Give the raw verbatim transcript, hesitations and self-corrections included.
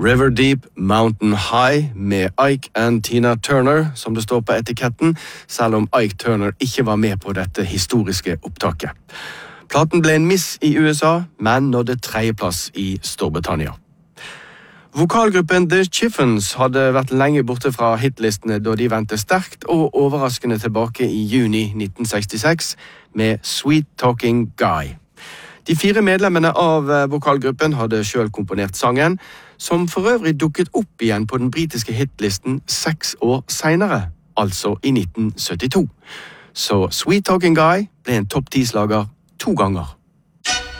River Deep, Mountain High med Ike and Tina Turner, som det står på etiketten, selv om Ike Turner ikke var med på dette historiske opptaket. Platen ble en miss i U S A, men nådde tredjeplass i Storbritannia. Vokalgruppen The Chiffons hadde vært lenge borte fra hitlistene da de vendte sterkt og overraskende tilbake i juni nitten sekstiseks med Sweet Talking Guy. De fire medlemmene av vokalgruppen hadde selv komponert sangen, som for øvrig dukket opp igjen på den britiske hitlisten seks år senere, altså i nitten syttito. Så Sweet Talking Guy ble en topp ti-slager to ganger.